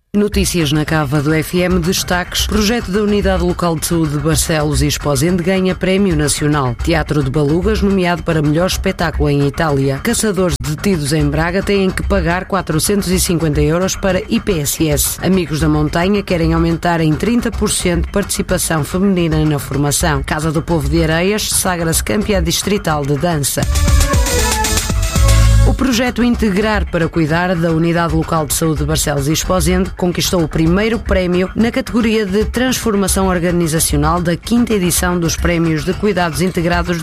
Notícias na Cava do FM, destaques. Projeto da Unidade Local de Saúde de Barcelos e Esposende ganha Prémio Nacional. Teatro de Balugas nomeado para melhor espetáculo em Itália. Caçadores detidos em Braga têm que pagar 450 € para IPSS. Amigos da Montanha querem aumentar em 30% participação feminina na formação. Casa do Povo de Areias sagra-se campeã distrital de dança. O projeto Integrar para Cuidar da Unidade Local de Saúde de Barcelos e Esposende conquistou o primeiro prémio na categoria de Transformação Organizacional da 5ª edição dos Prémios de Cuidados Integrados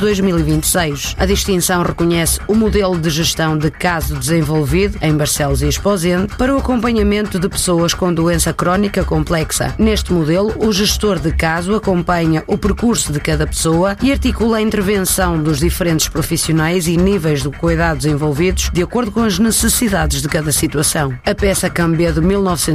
2026. A distinção reconhece o modelo de gestão de caso desenvolvido em Barcelos e Esposende para o acompanhamento de pessoas com doença crónica complexa. Neste modelo, o gestor de caso acompanha o percurso de cada pessoa e articula a intervenção dos diferentes profissionais e níveis do cuidado desenvolvido de acordo com as necessidades de cada situação. A peça Cambé de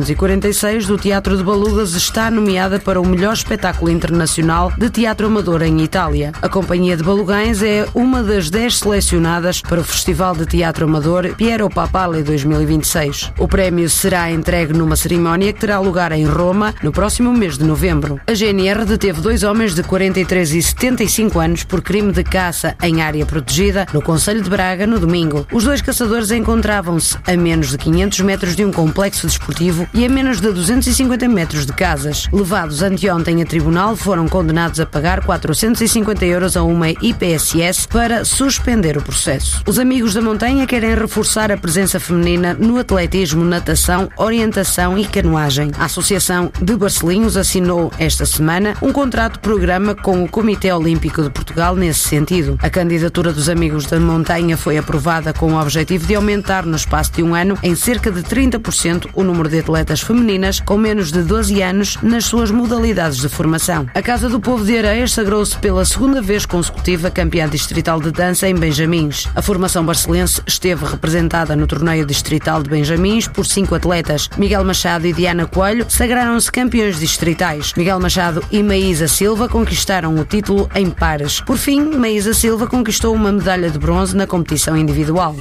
1946 do Teatro de Balugas está nomeada para o melhor espetáculo internacional de teatro amador em Itália. A Companhia de Balugães é uma das 10 selecionadas para o Festival de Teatro Amador Piero Papale 2026. O prémio será entregue numa cerimónia que terá lugar em Roma no próximo mês de novembro. A GNR deteve 2 homens de 43 e 75 anos por crime de caça em área protegida no Concelho de Braga no domingo. Os 2 caçadores encontravam-se a menos de 500 metros de um complexo desportivo e a menos de 250 metros de casas. Levados anteontem a tribunal, foram condenados a pagar 450 € a uma IPSS para suspender o processo. Os Amigos da Montanha querem reforçar a presença feminina no atletismo, natação, orientação e canoagem. A Associação de Barcelinhos assinou esta semana um contrato-programa com o Comitê Olímpico de Portugal nesse sentido. A candidatura dos Amigos da Montanha foi aprovada com o objetivo de aumentar no espaço de um ano em cerca de 30% o número de atletas femininas com menos de 12 anos nas suas modalidades de formação. A Casa do Povo de Areias sagrou-se pela 2ª vez consecutiva campeã distrital de dança em Benjamins. A formação barcelense esteve representada no torneio distrital de Benjamins por 5 atletas. Miguel Machado e Diana Coelho sagraram-se campeões distritais. Miguel Machado e Maísa Silva conquistaram o título em pares. Por fim, Maísa Silva conquistou uma medalha de bronze na competição individual.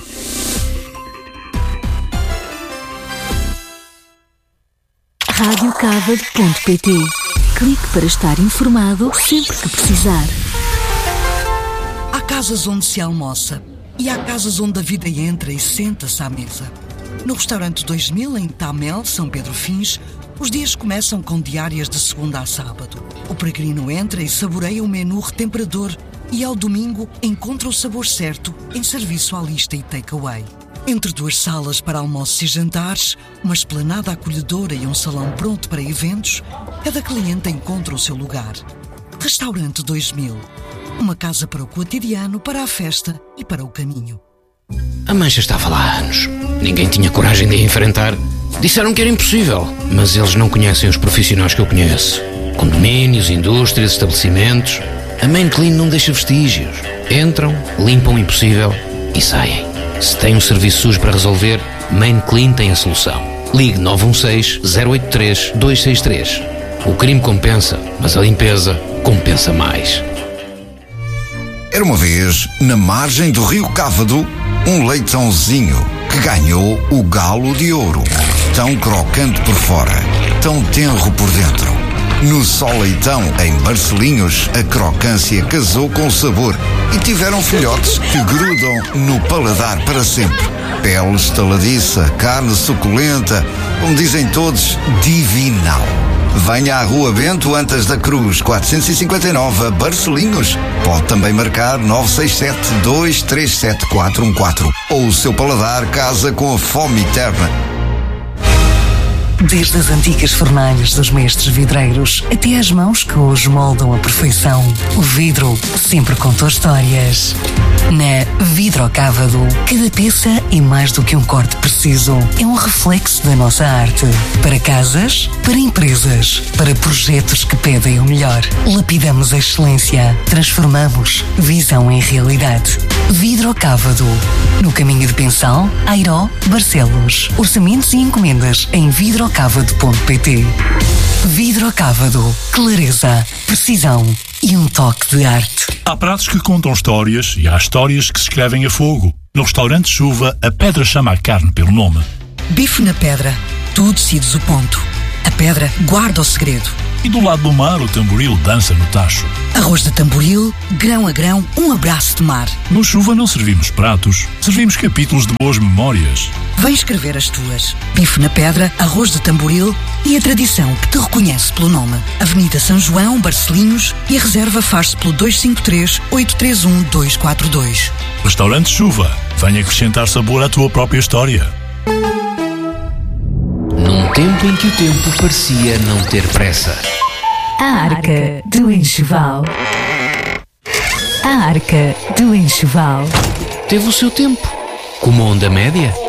radiocava.pt. Clique para estar informado sempre que precisar. Há casas onde se almoça e há casas onde a vida entra e senta-se à mesa. No restaurante 2000, em Tamel, São Pedro Fins, os dias começam com diárias de segunda a sábado. O peregrino entra e saboreia um menu retemperador e ao domingo encontra o sabor certo em serviço à lista e takeaway. Entre 2 salas para almoços e jantares, uma esplanada acolhedora e um salão pronto para eventos, cada cliente encontra o seu lugar. Restaurante 2000. Uma casa para o cotidiano, para a festa e para o caminho. A mancha estava lá há anos. Ninguém tinha coragem de a enfrentar. Disseram que era impossível, mas eles não conhecem os profissionais que eu conheço. Condomínios, indústrias, estabelecimentos. A Main Clean não deixa vestígios. Entram, limpam o impossível e saem. Se tem um serviço sujo para resolver, Main Clean tem a solução. Ligue 916-083-263. O crime compensa, mas a limpeza compensa mais. Era uma vez, na margem do rio Cávado, um leitãozinho que ganhou o galo de ouro. Tão crocante por fora, tão tenro por dentro. No Só Leitão, em Barcelinhos, a crocância casou com o sabor e tiveram filhotes que grudam no paladar para sempre. Pele estaladiça, carne suculenta, como dizem todos, divinal. Venha à Rua Bento Antas da Cruz, 459, a Barcelinhos. Pode também marcar 967-237-414. Ou o seu paladar casa com a fome eterna. Desde as antigas fornalhas dos mestres vidreiros até às mãos que hoje moldam a perfeição, o vidro sempre contou histórias. Na Vidrocávado, cada peça é mais do que um corte preciso. É um reflexo da nossa arte. Para casas, para empresas, para projetos que pedem o melhor. Lapidamos a excelência. Transformamos visão em realidade. Vidrocávado. No caminho de Pensal, Airó, Barcelos. Orçamentos e encomendas em vidrocávado.pt. Vidrocávado. Clareza, precisão e um toque de arte. Há pratos que contam histórias e há histórias que se escrevem a fogo. No restaurante Chuva, a pedra chama a carne pelo nome. Bife na pedra. tu decides o ponto. A pedra guarda o segredo. E do lado do mar, o tamboril dança no tacho. Arroz de tamboril, grão a grão, um abraço de mar. No Chuva não servimos pratos, servimos capítulos de boas memórias. Vem escrever as tuas. Bife na pedra, arroz de tamboril e a tradição que te reconhece pelo nome. Avenida São João, Barcelinhos, e a reserva faz-se pelo 253-831-242. Restaurante Chuva, venha acrescentar sabor à tua própria história. Num tempo em que o tempo parecia não ter pressa. A Arca do Enxoval. A Arca do Enxoval. Teve o seu tempo, como a onda média.